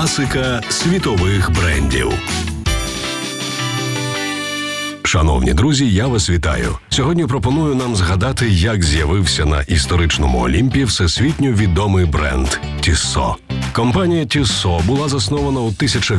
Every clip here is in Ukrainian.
Класика світових брендів. Шановні друзі, я вас вітаю. Сьогодні пропоную нам згадати, як з'явився на історичному Олімпі всесвітньо відомий бренд Tissot. Компанія Tissot була заснована у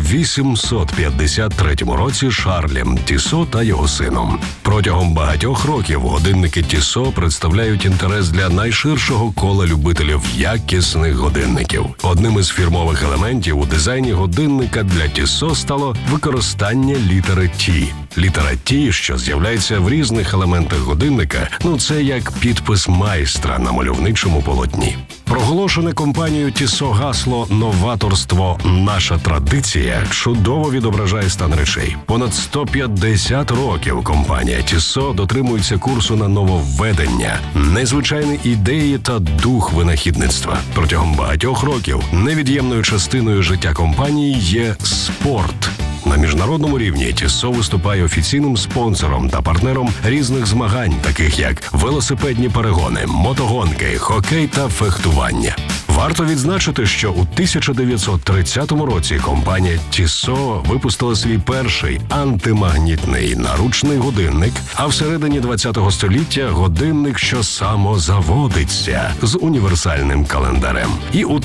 1853 році Шарлем Tissot та його сином. Протягом багатьох років годинники Tissot представляють інтерес для найширшого кола любителів якісних годинників. Одним із фірмових елементів у дизайні годинника для Tissot стало використання літери T. Літера T, що з'являється в різних елементах годинника, це як підпис майстра на мальовничому полотні. Проголошене компанією Tissot гасло «Новаторство – наша традиція» чудово відображає стан речей. Понад 150 років компанія Tissot дотримується курсу на нововведення, незвичайні ідеї та дух винахідництва. Протягом багатьох років невід'ємною частиною життя компанії є спорт. На міжнародному рівні Tissot виступає офіційним спонсором та партнером різних змагань, таких як велосипедні перегони, мотогонки, хокей та фехтування. Варто відзначити, що у 1930 році компанія Tissot випустила свій перший антимагнітний наручний годинник, а всередині ХХ століття – годинник, що самозаводиться, з універсальним календарем. І у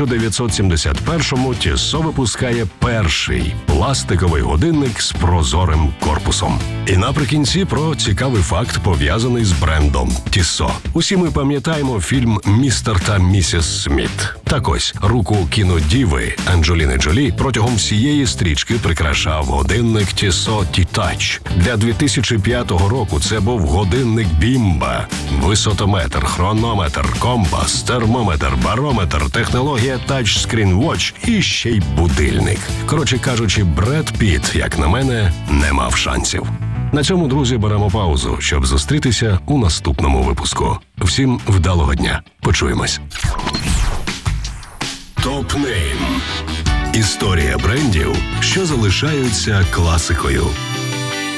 1971-му Tissot випускає перший пластиковий годинник з прозорим корпусом. І наприкінці про цікавий факт, пов'язаний з брендом Tissot. Усі ми пам'ятаємо фільм «Містер та місіс Сміт». Так ось, руку кінодіви Анджеліни Джолі протягом всієї стрічки прикрашав годинник Tissot T-Touch. Для 2005 року це був годинник Бімба. Висотометр, хронометр, компас, термометр, барометр, технологія Touchscreen Watch і ще й будильник. Коротше кажучи, Бред Піт, як на мене, не мав шансів. На цьому, друзі, беремо паузу, щоб зустрітися у наступному випуску. Всім вдалого дня. Почуємось. Топ-нейм. Історія брендів, що залишаються класикою.